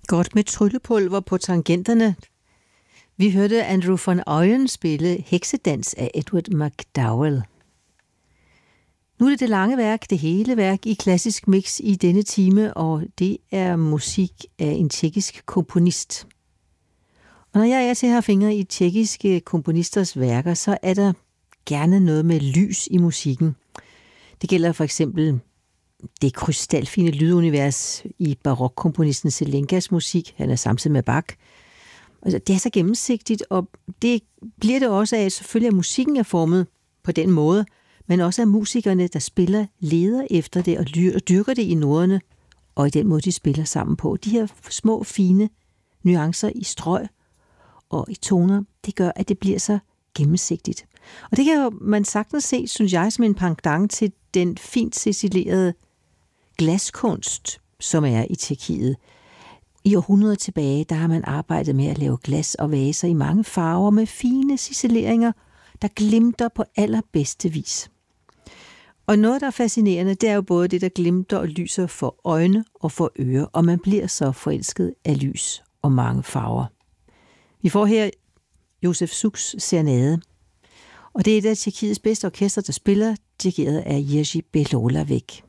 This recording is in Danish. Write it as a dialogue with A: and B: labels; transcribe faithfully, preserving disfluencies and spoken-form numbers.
A: Godt med tryllepulver på tangenterne. Vi hørte Andrew von Oyen spille Heksedans af Edward McDowell. Nu er det det lange værk, det hele værk i klassisk mix i denne time, og det er musik af en tjekkisk komponist. Og når jeg er til at have fingre i tjekkiske komponisters værker, så er der gerne noget med lys i musikken. Det gælder for eksempel det krystalfine lydunivers i barokkomponisten Zelenkas musik. Han er samtidig med Bach. Altså, det er så gennemsigtigt, og det bliver det også af, at selvfølgelig at musikken er formet på den måde, men også af musikerne, der spiller, leder efter det og dyrker det i noderne, og i den måde, de spiller sammen på. De her små, fine nuancer i strøg og i toner, det gør, at det bliver så gennemsigtigt. Og det kan jo man sagtens se, synes jeg, som en pendant til den fint cicilerede glaskunst, som er i Tjekkiet. I århundreder tilbage, der har man arbejdet med at lave glas og vaser i mange farver med fine ciseleringer, der glimter på allerbedste vis. Og noget, der er fascinerende, det er jo både det, der glimter og lyser for øjne og for ører, og man bliver så forelsket af lys og mange farver. Vi får her Josef Suks Serenade, og det er et af Tjekkiets bedste orkester, der spiller, dirigeret af Jerzy Belohlawek.